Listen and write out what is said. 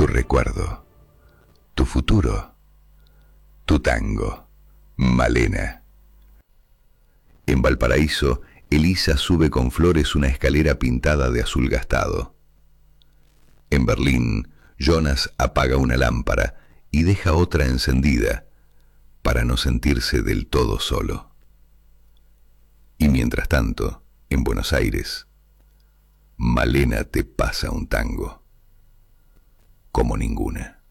tu recuerdo, tu futuro, tu tango, Malena. En Valparaíso, Elisa sube con flores una escalera pintada de azul gastado. En Berlín, Jonas apaga una lámpara y deja otra encendida para no sentirse del todo solo. Y mientras tanto, en Buenos Aires, Malena te pasa un tango como ninguna.